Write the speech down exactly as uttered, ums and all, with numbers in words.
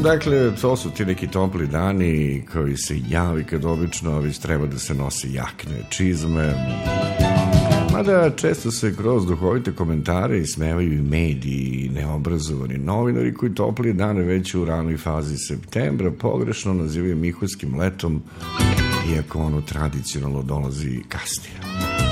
Dakle, to su ti neki topli dani koji se javi kad obično već treba da se nose jakne, čizme. Mada često se kroz duhovite komentare ismevaju i mediji i neobrazovani novinari koji topli dane već u ranoj fazi septembra pogrešno nazivaju miholjskim letom, iako ono tradicionalno dolazi kasnije.